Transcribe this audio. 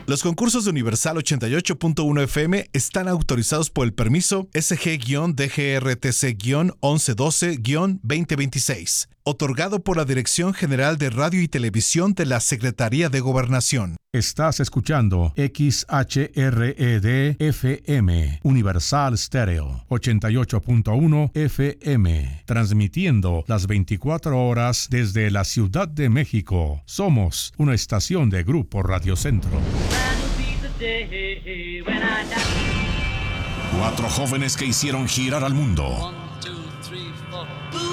Los concursos de Universal 88.1 FM están autorizados por el permiso SG-DGRTC-1112-2026, otorgado por la Dirección General de Radio y Televisión de la Secretaría de Gobernación. Estás escuchando XHRED-FM, Universal Stereo, 88.1 FM, transmitiendo las 24 horas desde la Ciudad de México. Somos una estación de Grupo Radio Centro. 4 jóvenes que hicieron girar al mundo.